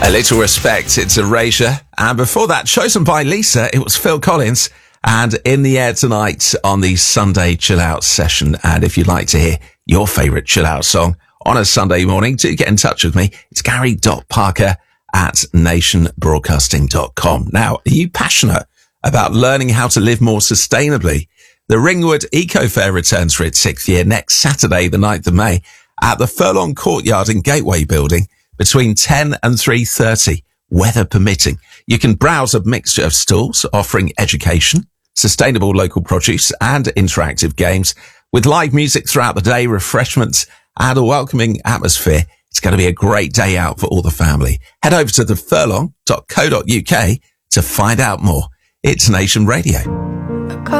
A Little Respect, it's Erasure. And before that, chosen by Lisa, it was Phil Collins. And in the air tonight on the Sunday Chill Out session. And if you'd like to hear your favourite chill out song on a Sunday morning, do get in touch with me. It's gary.parker@nationbroadcasting.com. Now, are you passionate about learning how to live more sustainably? The Ringwood Eco Fair returns for its 6th year next Saturday, the 9th of May, at the Furlong Courtyard and Gateway Building between 10 and 3:30, weather permitting. You can browse a mixture of stalls offering education, sustainable local produce and interactive games with live music throughout the day, refreshments and a welcoming atmosphere. It's going to be a great day out for all the family. Head over to thefurlong.co.uk to find out more. It's Nation Radio.